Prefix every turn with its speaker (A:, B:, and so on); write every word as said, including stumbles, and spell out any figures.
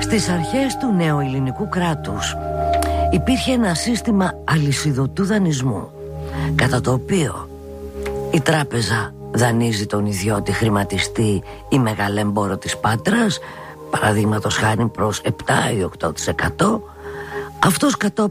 A: Στις αρχές του νεοελληνικού κράτους υπήρχε ένα σύστημα αλυσιδωτού δανεισμού, κατά το οποίο η τράπεζα δανείζει τον ιδιώτη χρηματιστή ή μεγαλέμπορο της Πάτρας, παραδείγματος χάρη προς επτά ή οκτώ τοις εκατό. Αυτός κατόπιν